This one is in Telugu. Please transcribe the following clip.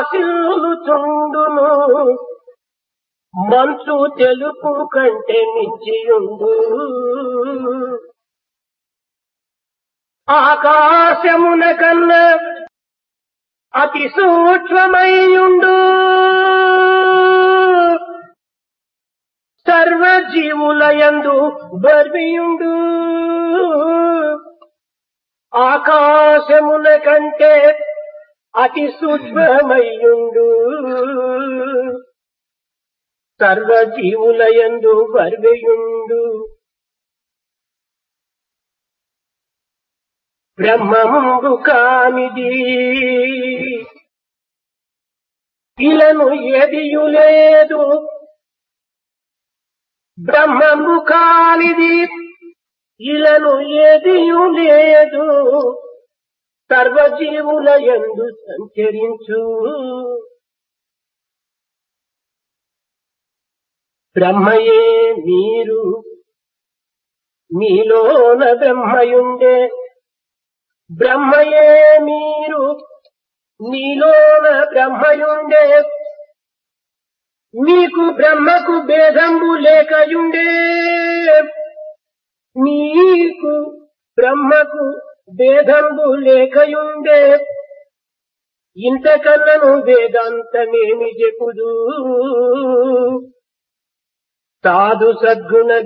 భాసిల్లుచుండును మంచు తెలుపు కంటే మించియుండు ఆకాశమున కన్నా అతి సూక్ష్మమైయుండు సర్వజీవులయందు బర్వియుండు ఆకాశమున కంటే అతి సూక్ష్మమయ్యుండు సర్వజీవులయందు బర్వియుండు బ్రహ్మము కానిది ఇలను ఏదియు లేదు బ్రహ్మము కానిది ఇలను ఏదియు లేదు సర్వజీవులయందు సంచరించు బ్రహ్మయే మీరు మీలోన బ్రహ్మయుండే బ్రహ్మయే మీరు మీలోన బ్రహ్మయుండే మీకు బ్రహ్మకు భేదంబు లేకయుండే మీకు బ్రహ్మకు భేదంబు లేకయుండే ఇంతకన్నను వేదాంతమేమి చెప్పుదు సాధు సద్గుణ